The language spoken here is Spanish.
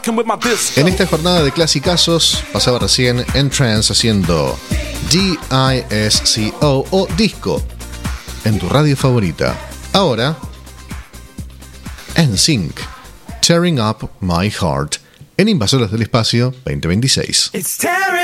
En esta jornada de clasicazos pasaba recién N-Trance haciendo DISCO o Disco en tu radio favorita. Ahora NSYNC, Tearing Up My Heart en Invasores del Espacio 2026.